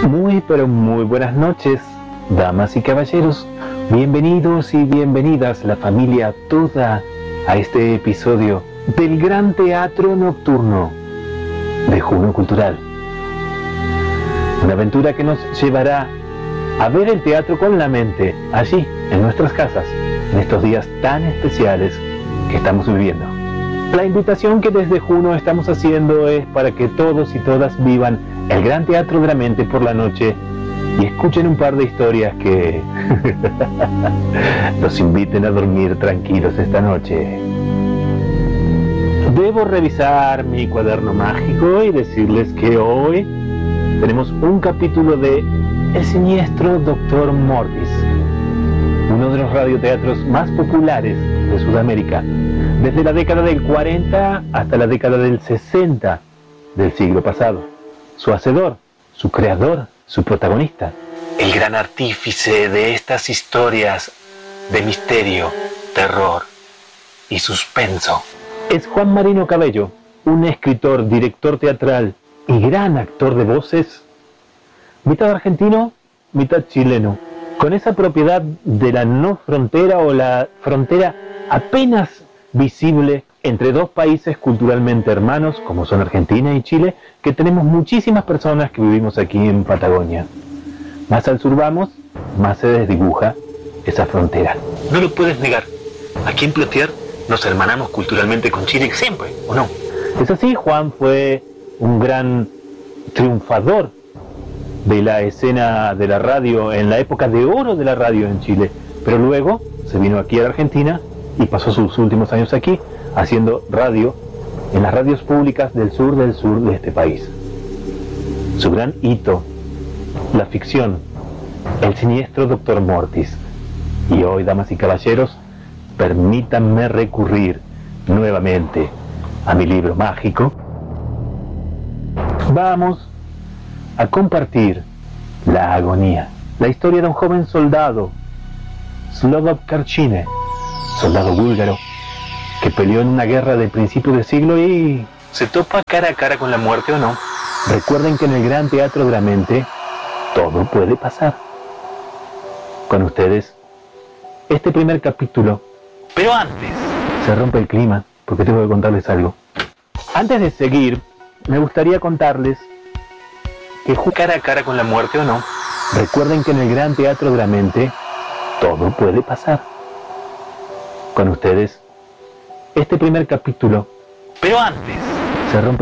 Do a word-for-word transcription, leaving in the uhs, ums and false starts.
Muy, pero muy buenas noches, damas y caballeros. Bienvenidos y bienvenidas, la familia toda, a este episodio del Gran Teatro Nocturno de Juno Cultural. Una aventura que nos llevará a ver el teatro con la mente, allí, en nuestras casas, en estos días tan especiales que estamos viviendo. La invitación que desde Juno estamos haciendo es para que todos y todas vivan el Gran Teatro de la Mente por la noche y escuchen un par de historias que los inviten a dormir tranquilos esta noche. Debo revisar mi cuaderno mágico y decirles que hoy tenemos un capítulo de El Siniestro Doctor Mortis, uno de los radioteatros más populares de Sudamérica, desde la década del cuarenta hasta la década del sesenta del siglo pasado. Su hacedor, su creador, su protagonista, el gran artífice de estas historias de misterio, terror y suspenso, es Juan Marino Cabello, un escritor, director teatral y gran actor de voces, mitad argentino, mitad chileno, con esa propiedad de la no frontera o la frontera apenas visible entre dos países culturalmente hermanos como son Argentina y Chile, que tenemos muchísimas personas que vivimos aquí en Patagonia. Más al sur vamos, más se desdibuja esa frontera. No lo puedes negar. Aquí en Plotier nos hermanamos culturalmente con Chile siempre, ¿o no? Es así, Juan fue un gran triunfador de la escena de la radio en la época de oro de la radio en Chile, pero luego se vino aquí a la Argentina y pasó sus últimos años aquí haciendo radio en las radios públicas del sur del sur de este país. Su gran hito, la ficción, El Siniestro Doctor Mortis. Y hoy, damas y caballeros, permítanme recurrir nuevamente a mi libro mágico. Vamos a compartir La Agonía, la historia de un joven soldado, Slovak Karchine, soldado búlgaro, que peleó en una guerra del principio del siglo y se topa cara a cara con la muerte o no. Recuerden que en el Gran Teatro de la Mente todo puede pasar. Con ustedes, este primer capítulo. Pero antes, se rompe el clima porque tengo que contarles algo. Antes de seguir, me gustaría contarles que cara a cara con la muerte o no. Recuerden que en el Gran Teatro de la Mente todo puede pasar. Con ustedes, este primer capítulo. Pero antes, se rompe